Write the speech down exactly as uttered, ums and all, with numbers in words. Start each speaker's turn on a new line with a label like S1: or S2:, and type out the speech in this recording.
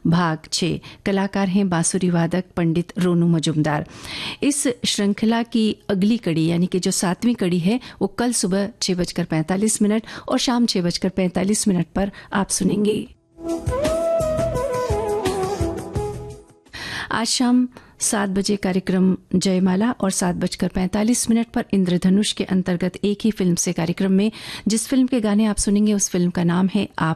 S1: भाग छः। कलाकार हैं बांसुरी वादक पंडित रोनू मजुमदार। इस श्रृंखला की अगली कड़ी यानी कि जो सातवीं कड़ी है वो कल सुबह छः बजकर पैंतालीस मिनट और शाम छः बजकर पैंतालीस मिनट पर आप सुनेंगे। आज शाम सात बजे कार्यक्रम जयमाला और सात बजकर पैंतालीस मिनट पर इंद्रधनुष के अंतर्गत एक ही फिल्म से कार्यक्रम में जिस फिल्म के गाने आप सुनेंगे उस फिल्म का नाम है आप